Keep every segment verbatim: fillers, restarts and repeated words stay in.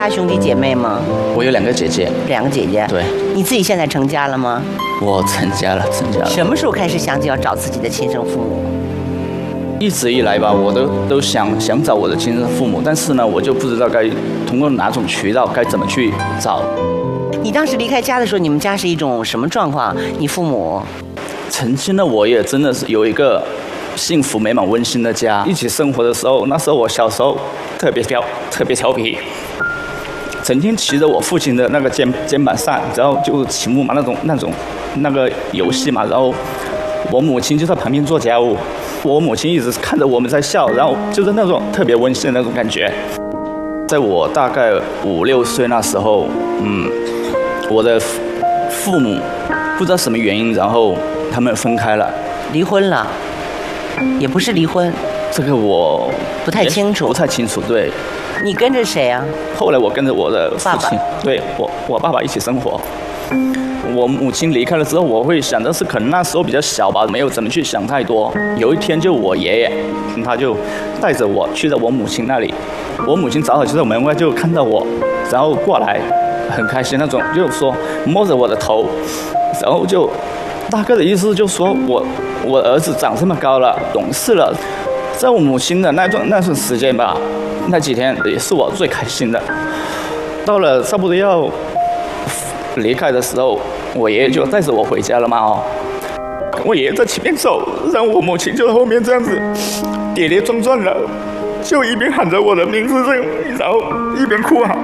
他兄弟姐妹吗？ 我有两个姐姐。 两个姐姐。 对。 你自己现在成家了吗？ 我成家了，成家了。 什么时候开始想起要找自己的亲生父母？ 一直以来吧，我都都想想找我的亲生父母，但是呢，我就不知道该通过哪种渠道，该怎么去找。 你当时离开家的时候，你们家是一种什么状况？你父母？ 曾经的我也真的是有一个幸福美满温馨的家，一起生活的时候，那时候我小时候特别调特别调皮，整天骑着我父亲的那个肩肩膀上，然后就骑木马那种那种那个游戏嘛，然后我母亲就在旁边做家务，我母亲一直看着我们在笑，然后就是那种特别温馨的那种感觉。在我大概五六岁那时候，嗯，我的父母不知道什么原因，然后他们分开了， 离婚了，也不是离婚， 这个我不太清楚， 不太清楚。对， 你跟着谁啊？ 后来我跟着我的父亲， 爸爸对我我爸爸一起生活。我母亲离开了之后，我会想的是，可能那时候比较小吧，没有怎么去想太多。有一天，就我爷爷，他就带着我去了我母亲那里。我母亲正好就在门外，就看到我，然后过来，很开心那种，就说摸着我的头，然后就大概的意思就说我我儿子长这么高了，懂事了。在我母亲的那段那段时间吧，那几天也是我最开心的。到了差不多要离开的时候，我爷爷就带着我回家了嘛哦。我爷爷在前面走，然后我母亲就在后面这样子跌跌撞撞的，就一边喊着我的名字，然后一边哭喊，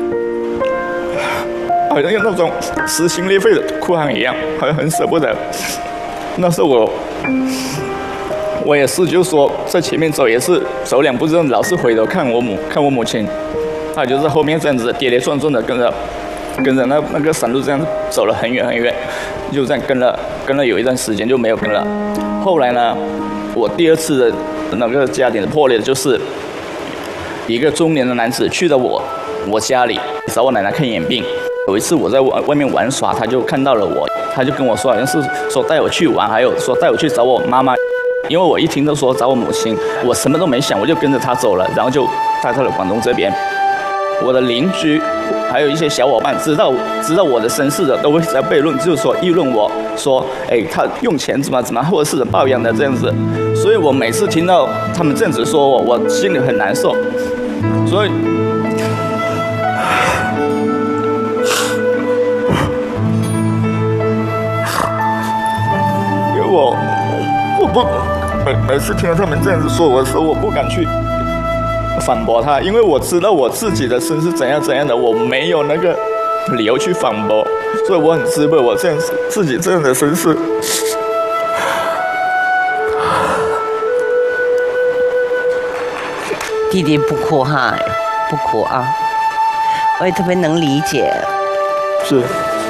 好像有那种撕心裂肺的哭喊一样，好像很舍不得。那时候我我也是，就说在前面走也是走两步这样，老是回头看我母看我母亲，她就在后面这样子跌跌撞撞的跟着。跟着那那个山路这样走了很远很远，就这样跟了跟了有一段时间就没有跟了。后来呢，我第二次的那个家庭的破裂，就是一个中年的男子去了我我家里找我奶奶看眼病。有一次我在外外面玩耍，他就看到了我，他就跟我说，好像是说带我去玩，还有说带我去找我妈妈。因为我一听到说找我母亲，我什么都没想，我就跟着他走了，然后就带到了广东这边。我的邻居还有一些小伙伴知道知道我的身世的，都会在悖论，就是说议论我说，哎，他用钱怎么怎么，或者是抱养的这样子。所以我每次听到他们这样子说我，我心里很难受。所以，因为我我不每每次听到他们这样子说我的时候，我不敢去反驳他，因为我知道我自己的身是怎样怎样的，我没有那个理由去反驳，所以我很自卑我这样自己这样的身世。 弟弟不哭哈，不哭啊，我也特别能理解。 是。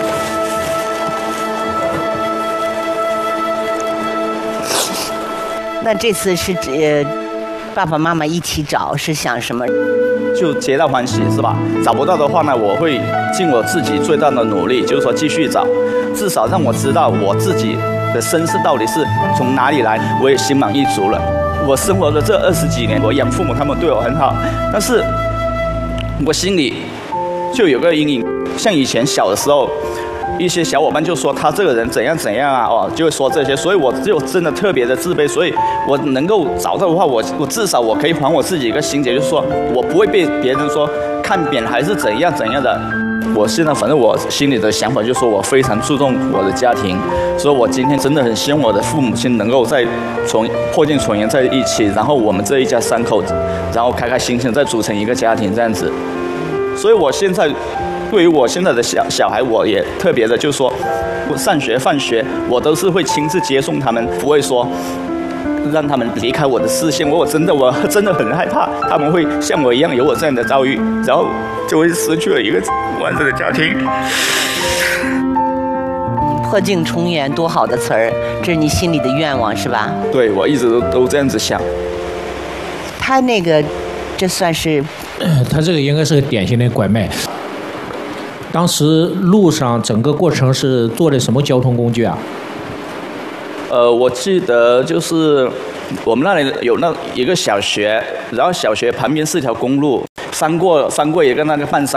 那这次是呃。爸爸妈妈一起找是想什么？ 就皆大欢喜是吧？找不到的话呢，我会尽我自己最大的努力，就是说继续找，至少让我知道我自己的身世到底是从哪里来，我也心满意足了。我生活的这二十几年，我养父母他们对我很好，但是我心里就有个阴影，像以前小的时候。一些小伙伴就说他这个人怎样怎样啊，哦，就会说这些，所以我就真的特别的自卑。所以我能够找到的话，我我至少我可以还我自己一个心结，就是说我不会被别人说看扁还是怎样怎样的。我现在反正我心里的想法就是说我非常注重我的家庭，所以我今天真的很希望我的父母亲能够再重破镜重圆在一起，然后我们这一家三口，然后开开心心再组成一个家庭这样子。所以我现在。对于我现在的小小孩，我也特别的，就是说，我上学放学，我都是会亲自接送他们，不会说让他们离开我的视线。我真的，我真的很害怕他们会像我一样有我这样的遭遇，然后就会失去了一个完整的家庭。 破镜重圆，多好的词儿！这是你心里的愿望是吧？ 对，我一直都都这样子想。 他那个，这算是， 他这个应该是个典型的拐卖。当时路上整个过程是坐的什么交通工具啊？ 呃，我记得就是我们那里有那一个小学，然后小学旁边是条公路， 三过三过也跟那个半山